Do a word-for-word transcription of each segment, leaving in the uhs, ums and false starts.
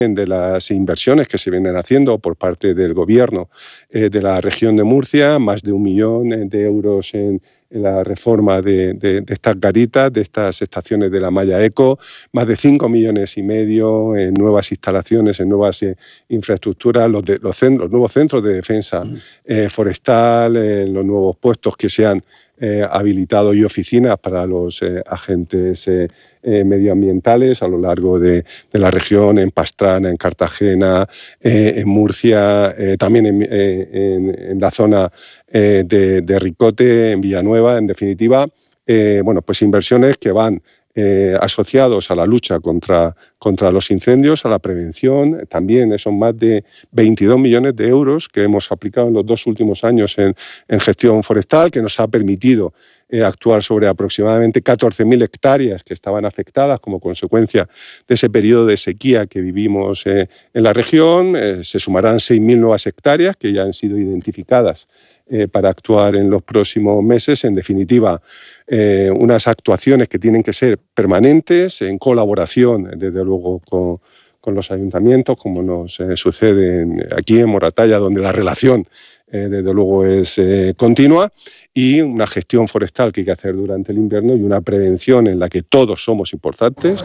de las inversiones que se vienen haciendo por parte del Gobierno eh, de la región de Murcia, más de un millón de euros en, en la reforma de, de, de estas garitas, de estas estaciones de la malla eco, más de cinco millones y medio en nuevas instalaciones, en nuevas eh, infraestructuras, los, de, los, centros, los nuevos centros de defensa eh, forestal, eh, los nuevos puestos que se han eh, habilitado y oficinas para los eh, agentes eh, Eh, medioambientales a lo largo de, de la región, en Pastrana, en Cartagena, eh, en Murcia, eh, también en, eh, en, en la zona eh, de, de Ricote, en Villanueva, en definitiva, eh, bueno, pues inversiones que van eh, asociados a la lucha contra, contra los incendios, a la prevención. También son más de veintidós millones de euros que hemos aplicado en los dos últimos años en, en gestión forestal, que nos ha permitido eh, actuar sobre aproximadamente catorce mil hectáreas que estaban afectadas como consecuencia de ese periodo de sequía que vivimos eh, en la región. Eh, se sumarán seis mil nuevas hectáreas que ya han sido identificadas Eh, para actuar en los próximos meses. En definitiva, eh, unas actuaciones que tienen que ser permanentes, en colaboración, desde luego, con, con los ayuntamientos, como nos eh, sucede en, aquí en Moratalla, donde la relación, eh, desde luego, es eh, continua, y una gestión forestal que hay que hacer durante el invierno y una prevención en la que todos somos importantes.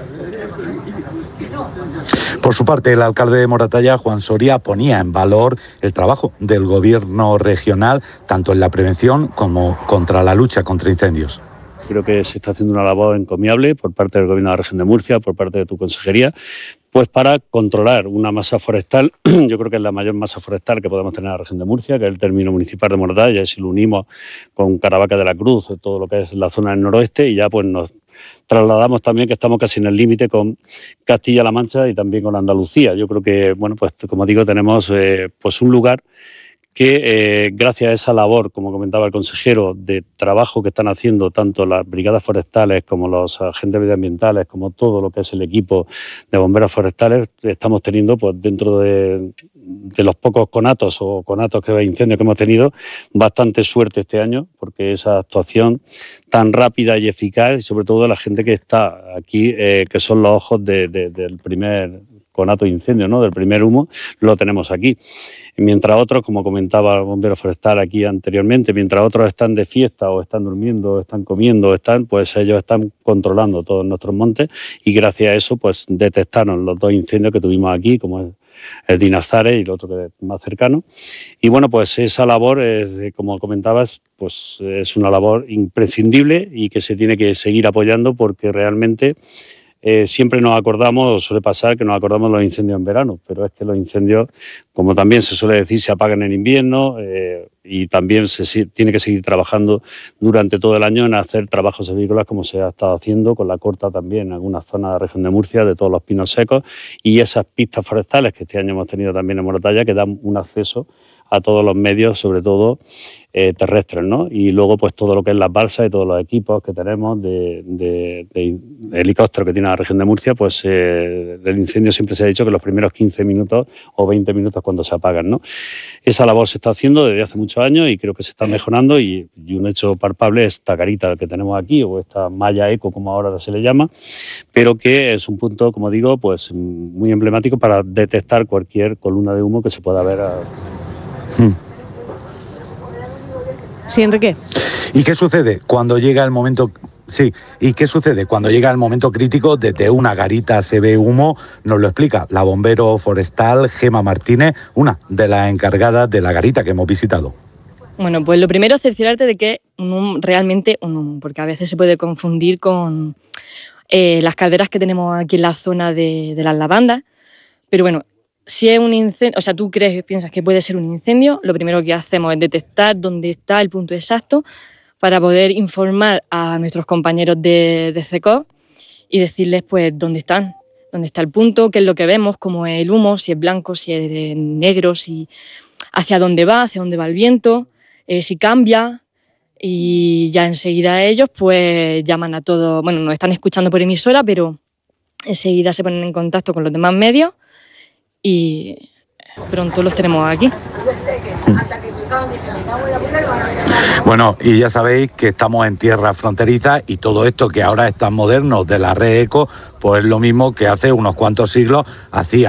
Por su parte, el alcalde de Moratalla, Juan Soria, ponía en valor el trabajo del gobierno regional, tanto en la prevención como contra la lucha contra incendios. Creo que se está haciendo una labor encomiable por parte del Gobierno de la región de Murcia, por parte de tu consejería, pues para controlar una masa forestal. Yo creo que es la mayor masa forestal que podemos tener en la región de Murcia, que es el término municipal de Moratalla, y si lo unimos con Caravaca de la Cruz, todo lo que es la zona del noroeste, y ya pues nos trasladamos también que estamos casi en el límite con Castilla-La Mancha y también con Andalucía. Yo creo que, bueno, pues como digo, tenemos eh, pues un lugar que eh, gracias a esa labor, como comentaba el consejero, de trabajo que están haciendo tanto las brigadas forestales como los agentes medioambientales, como todo lo que es el equipo de bomberos forestales, estamos teniendo, pues dentro de, de los pocos conatos o conatos que incendios que hemos tenido, bastante suerte este año, porque esa actuación tan rápida y eficaz, y sobre todo de la gente que está aquí, eh, que son los ojos de, de, del primer conato de incendio, ¿no? Del primer humo, lo tenemos aquí. Mientras otros, como comentaba el bombero forestal aquí anteriormente, mientras otros están de fiesta o están durmiendo, o están comiendo, o están, pues ellos están controlando todos nuestros montes, y gracias a eso pues detectaron los dos incendios que tuvimos aquí, como el, el de Inazares y el otro que es más cercano. Y bueno, pues esa labor, es, como comentabas, pues es una labor imprescindible y que se tiene que seguir apoyando, porque realmente Eh, siempre nos acordamos, o suele pasar que nos acordamos de los incendios en verano, pero es que los incendios, como también se suele decir, se apagan en invierno, eh, y también se si, tiene que seguir trabajando durante todo el año en hacer trabajos agrícolas, como se ha estado haciendo con la corta también en algunas zonas de la región de Murcia, de todos los pinos secos, y esas pistas forestales que este año hemos tenido también en Moratalla, que dan un acceso a todos los medios, sobre todo eh, terrestres, ¿no? Y luego pues todo lo que es las balsas y todos los equipos que tenemos de, de, de, de helicóptero que tiene la región de Murcia, pues eh, el incendio siempre se ha dicho que los primeros quince minutos o veinte minutos cuando se apagan, ¿no? Esa labor se está haciendo desde hace muchos años y creo que se está mejorando, y, y un hecho palpable es esta garita que tenemos aquí, o esta malla eco, como ahora se le llama, pero que es un punto, como digo, pues muy emblemático para detectar cualquier columna de humo que se pueda ver a... Hmm. Sí, Enrique. ¿Y qué sucede cuando llega el momento? Sí, ¿y qué sucede cuando llega el momento crítico? Desde una garita se ve humo, nos lo explica la bombero forestal Gema Martínez, una de las encargadas de la garita que hemos visitado. Bueno, pues lo primero es cerciorarte de que un humo, realmente un humo, porque a veces se puede confundir con eh, las calderas que tenemos aquí en la zona de, de las lavandas, pero bueno, si es un incendio, o sea, tú crees, piensas que puede ser un incendio, lo primero que hacemos es detectar dónde está el punto exacto para poder informar a nuestros compañeros de, de C E C O y decirles pues dónde están, dónde está el punto, qué es lo que vemos, cómo es el humo, si es blanco, si es negro, si hacia dónde va, hacia dónde va el viento, eh, si cambia, y ya enseguida ellos pues llaman a todos, bueno, nos están escuchando por emisora, pero enseguida se ponen en contacto con los demás medios y pronto los tenemos aquí. Bueno, y ya sabéis que estamos en tierra fronteriza, y todo esto que ahora es tan moderno de la red eco, pues es lo mismo que hace unos cuantos siglos hacían.